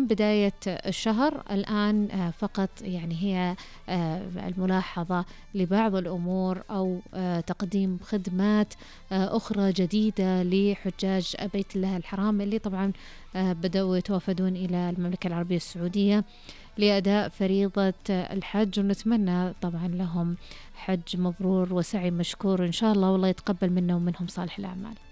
من بداية الشهر. الآن فقط يعني هي الملاحظة لبعض الأمور أو تقديم خدمات أخرى جديدة لحجاج بيت الله الحرام اللي طبعا بدأوا يتوافدون إلى المملكة العربية السعودية لأداء فريضة الحج، ونتمنى طبعا لهم حج مبرور وسعي مشكور إن شاء الله، والله يتقبل منا ومنهم صالح الأعمال.